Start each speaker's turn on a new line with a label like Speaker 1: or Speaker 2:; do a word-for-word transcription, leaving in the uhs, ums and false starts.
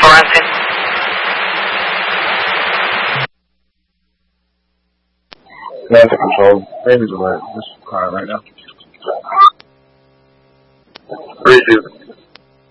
Speaker 1: Sorensen.
Speaker 2: That's a control. Maybe the right. This car right now.
Speaker 1: Three two.